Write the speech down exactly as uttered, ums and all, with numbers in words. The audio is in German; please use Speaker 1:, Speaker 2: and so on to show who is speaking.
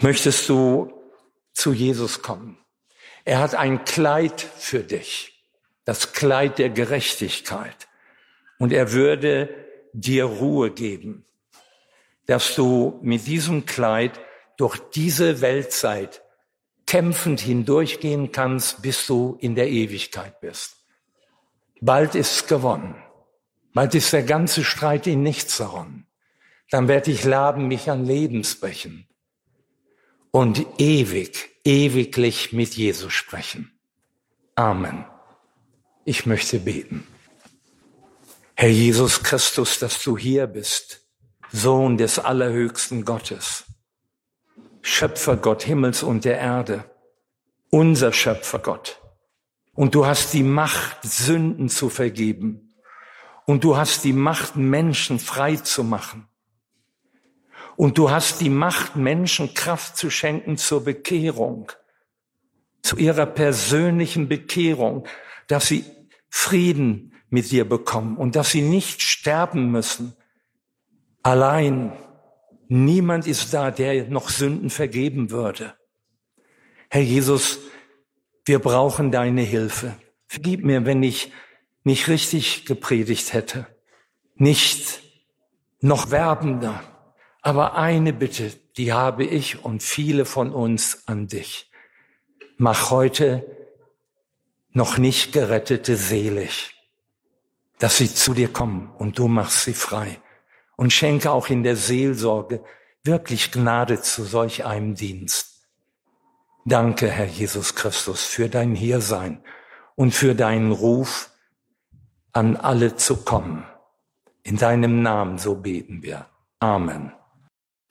Speaker 1: Möchtest du zu Jesus kommen? Er hat ein Kleid für dich, das Kleid der Gerechtigkeit. Und er würde dir Ruhe geben, dass du mit diesem Kleid durch diese Weltzeit kämpfend hindurchgehen kannst, bis du in der Ewigkeit bist. Bald ist's gewonnen. Bald ist der ganze Streit in nichts erronnen. Dann werde ich laben mich an Lebensbrechen und ewig, ewiglich mit Jesus sprechen. Amen. Ich möchte beten. Herr Jesus Christus, dass du hier bist, Sohn des allerhöchsten Gottes, Schöpfer Gott Himmels und der Erde, unser Schöpfer Gott. Und du hast die Macht, Sünden zu vergeben. Und du hast die Macht, Menschen frei zu machen. Und du hast die Macht, Menschen Kraft zu schenken zur Bekehrung, zu ihrer persönlichen Bekehrung, dass sie Frieden mit dir bekommen und dass sie nicht sterben müssen. Allein, niemand ist da, der noch Sünden vergeben würde. Herr Jesus, wir brauchen deine Hilfe. Vergib mir, wenn ich nicht richtig gepredigt hätte, nicht noch werbender. Aber eine Bitte, die habe ich und viele von uns an dich. Mach heute noch nicht gerettete selig, dass sie zu dir kommen und du machst sie frei. Und schenke auch in der Seelsorge wirklich Gnade zu solch einem Dienst. Danke, Herr Jesus Christus, für dein Hiersein und für deinen Ruf, an alle zu kommen. In deinem Namen, so beten wir. Amen.